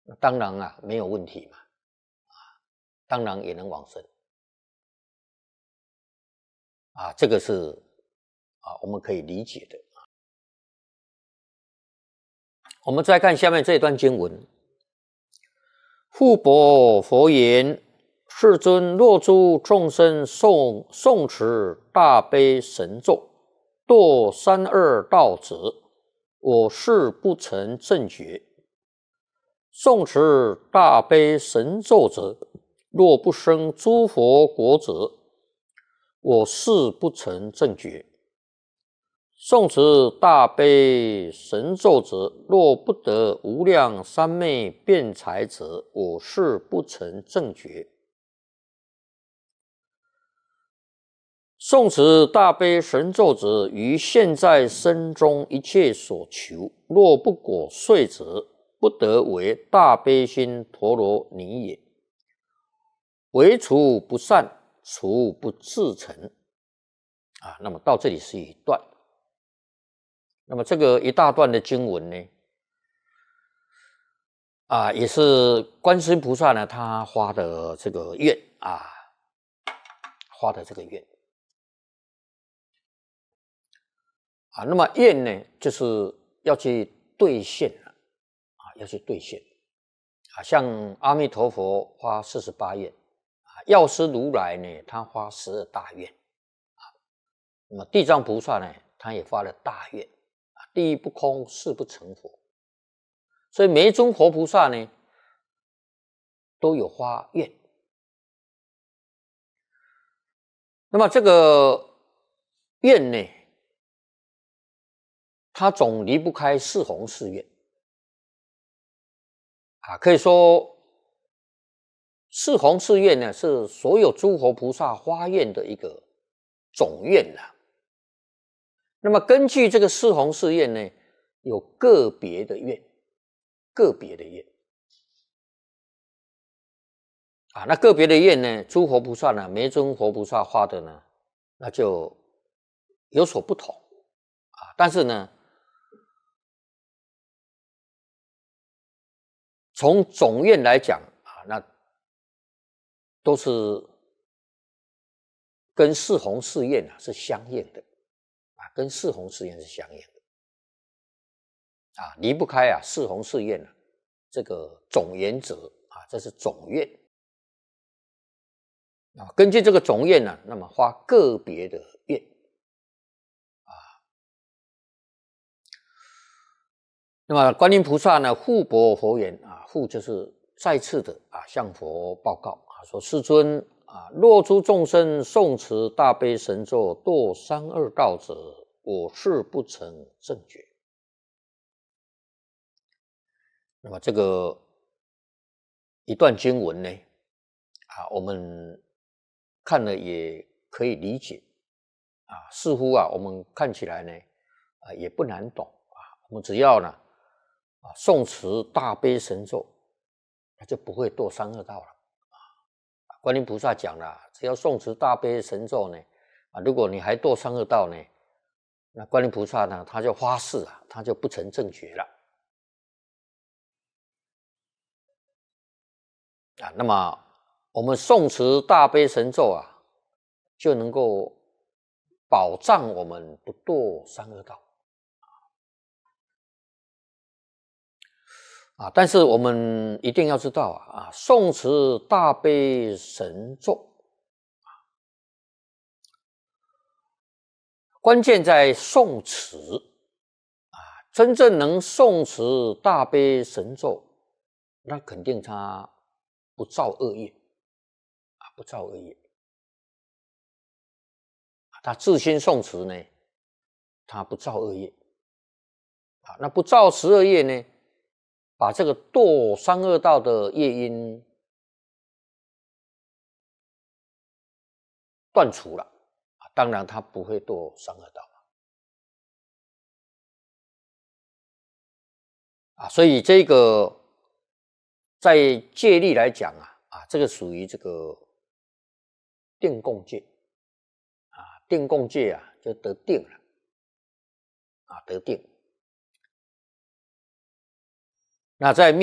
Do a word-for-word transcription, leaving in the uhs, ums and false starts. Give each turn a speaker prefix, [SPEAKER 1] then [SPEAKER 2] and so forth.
[SPEAKER 1] 当然啊没有问题嘛，当然也能往生啊，这个是啊我们可以理解的。我们再看下面这段经文：复博佛言，世尊，若诸众生诵诵持大悲神咒，堕三恶道者，我是不成正觉。诵持大悲神咒者，若不生诸佛国者，我是不成正觉。诵持大悲神咒者，若不得无量三昧辩才者，我是不成正觉。诵持大悲神咒者，于现在生中一切所求，若不果遂者，不得为大悲心陀罗尼也。唯除不善，除不自成。啊，那么到这里是一段。那么这个一大段的经文呢，啊，也是观世音菩萨呢，他发的这个愿啊，发的这个愿啊。那么愿呢，就是要去兑现啊，要去兑现啊。像阿弥陀佛发四十八愿啊，药师如来呢，他发十二大愿啊。那么地藏菩萨呢，他也发了大愿。地狱不空，誓不成佛。所以每一尊活菩萨呢，都有发愿。那么这个愿呢，它总离不开四弘誓愿啊。可以说，四弘誓愿呢，是所有诸佛菩萨发愿的一个总愿啊。那么根据这个四弘誓愿呢，有个别的愿，个别的愿啊。那个别的愿呢，诸佛菩萨呢，每一尊佛菩萨发的呢，那就有所不同啊。但是呢，从总愿来讲啊，那都是跟四弘誓愿啊是相应的。跟四弘誓愿是相应的啊，离不开啊四弘誓愿啊这个总原则啊，这是总愿啊。根据这个总愿呢、啊，那么发个别的愿啊。那么观音菩萨呢，复博佛言啊，复就是再次的啊向佛报告啊，说世尊啊，若诸众生诵持大悲神咒，堕三恶道者，我是不成正觉。那么这个一段经文呢，啊，我们看了也可以理解，啊，似乎啊，我们看起来呢，啊，也不难懂啊。我们只要呢，啊，诵持大悲神咒，那就不会堕三恶道了啊。观音菩萨讲了，只要诵持大悲神咒呢，啊，如果你还堕三恶道呢，那观音菩萨呢，他就发誓啊，他就不成正觉了啊。那么我们诵持大悲神咒啊，就能够保障我们不堕三恶道啊。但是我们一定要知道啊，诵持大悲神咒关键在诵持啊，真正能诵持大悲神咒，那肯定他不造恶业啊，不造恶业。他自心诵持呢，他不造恶业啊。那不造十恶业呢，把这个堕三恶道的业因断除了。当然他不会堕三恶道啊。所以这个在戒律来讲啊，啊，这个属于这个定共戒啊，定共戒啊，就得定了啊，得定。那在密